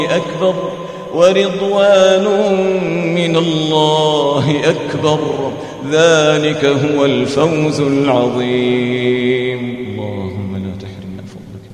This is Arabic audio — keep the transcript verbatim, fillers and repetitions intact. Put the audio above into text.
أكبر ورضوان من الله أكبر ذلك هو الفوز العظيم.